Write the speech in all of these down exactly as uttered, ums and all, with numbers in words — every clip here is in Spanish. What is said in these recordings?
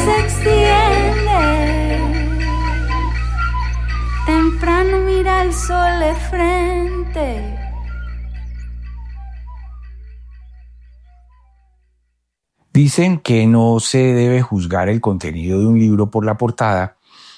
se extiende. Temprano mira el sol de frente. Dicen que no se debe juzgar el contenido de un libro por la portada,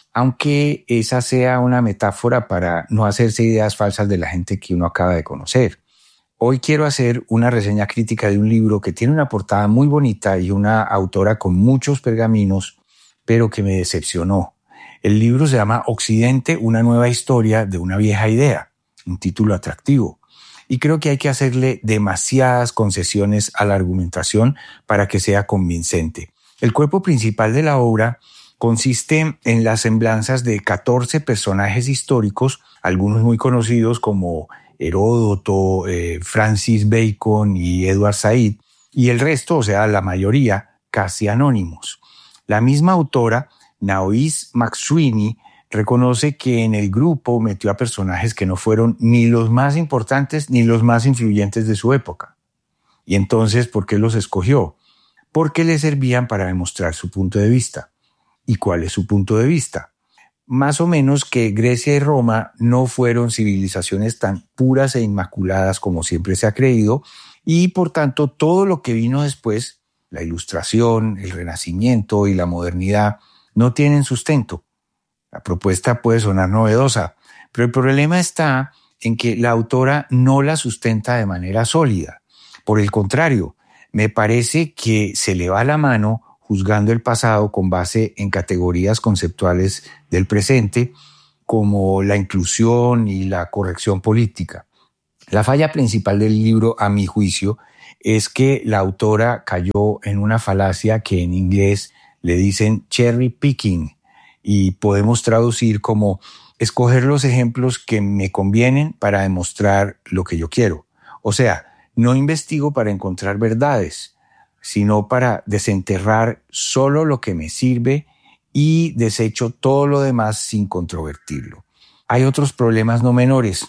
aunque esa sea una metáfora para no hacerse ideas falsas de la gente que uno acaba de conocer. Hoy quiero hacer una reseña crítica de un libro que tiene una portada muy bonita y una autora con muchos pergaminos, pero que me decepcionó. El libro se llama Occidente, una nueva historia de una vieja idea, un título atractivo. Y creo que hay que hacerle demasiadas concesiones a la argumentación para que sea convincente. El cuerpo principal de la obra consiste en las semblanzas de catorce personajes históricos, algunos muy conocidos como Heródoto, eh, Francis Bacon y Edward Said, y el resto, o sea, la mayoría, casi anónimos. La misma autora, Naoise McSweeney, reconoce que en el grupo metió a personajes que no fueron ni los más importantes ni los más influyentes de su época. Y entonces, ¿por qué los escogió? Porque le servían para demostrar su punto de vista. ¿Y cuál es su punto de vista? Más o menos que Grecia y Roma no fueron civilizaciones tan puras e inmaculadas como siempre se ha creído, y por tanto todo lo que vino después, la Ilustración, el Renacimiento y la modernidad, no tienen sustento. La propuesta puede sonar novedosa, pero el problema está en que la autora no la sustenta de manera sólida. Por el contrario, me parece que se le va la mano juzgando el pasado con base en categorías conceptuales del presente, como la inclusión y la corrección política. La falla principal del libro, a mi juicio, es que la autora cayó en una falacia que en inglés le dicen cherry picking, y podemos traducir como escoger los ejemplos que me convienen para demostrar lo que yo quiero. O sea, no investigo para encontrar verdades, sino para desenterrar solo lo que me sirve y desecho todo lo demás sin controvertirlo. Hay otros problemas no menores,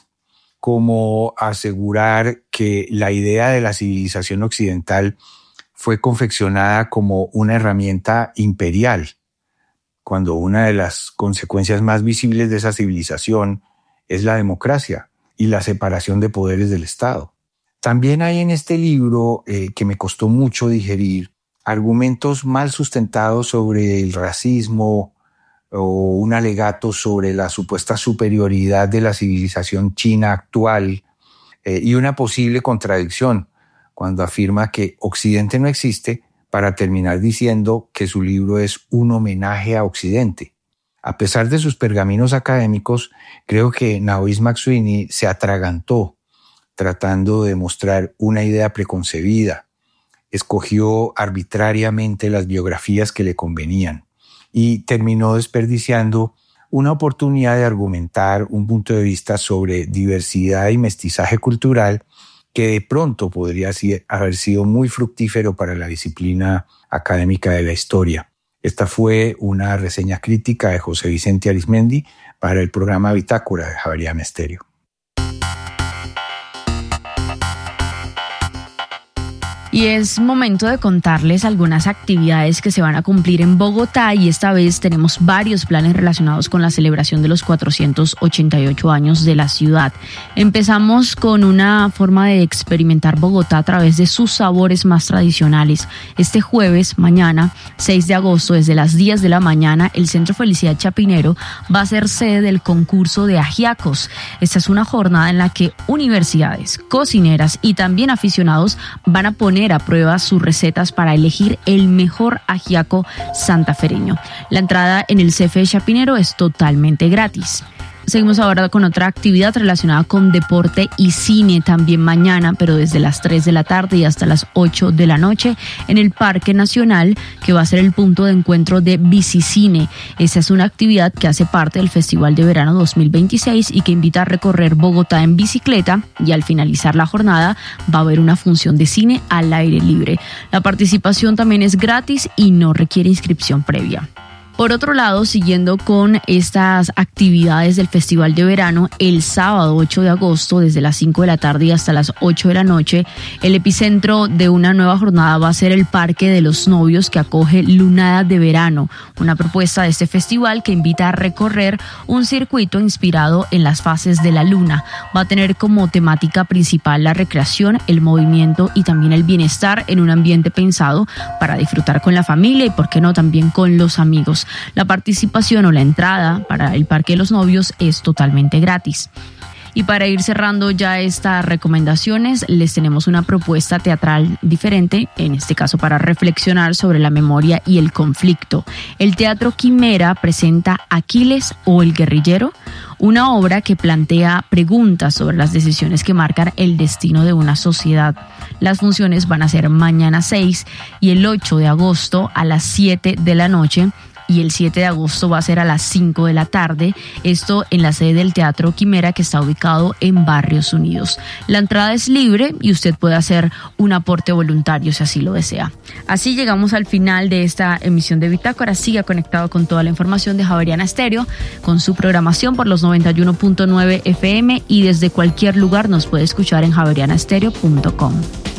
como asegurar que la idea de la civilización occidental fue confeccionada como una herramienta imperial, cuando una de las consecuencias más visibles de esa civilización es la democracia y la separación de poderes del Estado. También hay en este libro, eh, que me costó mucho digerir, argumentos mal sustentados sobre el racismo o un alegato sobre la supuesta superioridad de la civilización china actual, eh, y una posible contradicción cuando afirma que Occidente no existe, para terminar diciendo que su libro es un homenaje a Occidente. A pesar de sus pergaminos académicos, creo que Naoise McSweeney se atragantó tratando de mostrar una idea preconcebida. Escogió arbitrariamente las biografías que le convenían y terminó desperdiciando una oportunidad de argumentar un punto de vista sobre diversidad y mestizaje cultural que de pronto podría haber sido muy fructífero para la disciplina académica de la historia. Esta fue una reseña crítica de José Vicente Arizmendi para el programa Bitácora de Javeriana Estéreo. Y es momento de contarles algunas actividades que se van a cumplir en Bogotá, y esta vez tenemos varios planes relacionados con la celebración de los cuatrocientos ochenta y ocho años de la ciudad. Empezamos con una forma de experimentar Bogotá a través de sus sabores más tradicionales. Este jueves, mañana, seis de agosto, desde las diez de la mañana, el Centro Felicidad Chapinero va a ser sede del concurso de ajiacos. Esta es una jornada en la que universidades, cocineras y también aficionados van a poner a prueba sus recetas para elegir el mejor ajiaco santafereño. La entrada en el C F E Chapinero es totalmente gratis. Seguimos ahora con otra actividad relacionada con deporte y cine, también mañana, pero desde las tres de la tarde y hasta las ocho de la noche en el Parque Nacional, que va a ser el punto de encuentro de Bicicine. Esa es una actividad que hace parte del Festival de Verano dos mil veintiséis y que invita a recorrer Bogotá en bicicleta, y al finalizar la jornada va a haber una función de cine al aire libre. La participación también es gratis y no requiere inscripción previa. Por otro lado, siguiendo con estas actividades del Festival de Verano, el sábado ocho de agosto, desde las cinco de la tarde y hasta las ocho de la noche, el epicentro de una nueva jornada va a ser el Parque de los Novios, que acoge Lunadas de Verano, una propuesta de este festival que invita a recorrer un circuito inspirado en las fases de la luna. Va a tener como temática principal la recreación, el movimiento y también el bienestar en un ambiente pensado para disfrutar con la familia y, por qué no, también con los amigos. La participación o la entrada para el Parque de los Novios es totalmente gratis. Y para ir cerrando ya estas recomendaciones, les tenemos una propuesta teatral diferente, en este caso para reflexionar sobre la memoria y el conflicto. El Teatro Quimera presenta Aquiles o el Guerrillero, una obra que plantea preguntas sobre las decisiones que marcan el destino de una sociedad. Las funciones van a ser mañana seis y el ocho de agosto a las siete de la noche. Y el siete de agosto va a ser a las cinco de la tarde, esto en la sede del Teatro Quimera, que está ubicado en Barrios Unidos. La entrada es libre y usted puede hacer un aporte voluntario si así lo desea. Así llegamos al final de esta emisión de Bitácora. Siga conectado con toda la información de Javeriana Estéreo, con su programación por los noventa y uno punto nueve F M, y desde cualquier lugar nos puede escuchar en javeriana estéreo punto com.